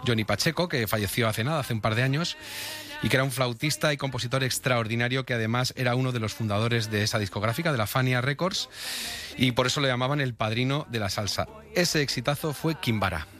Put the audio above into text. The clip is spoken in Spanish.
Johnny Pacheco, que falleció hace un par de años, y que era un flautista y compositor extraordinario, que además era uno de los fundadores de esa discográfica, de la Fania Records, y por eso le llamaban el padrino de la salsa. Ese exitazo fue Kimbara.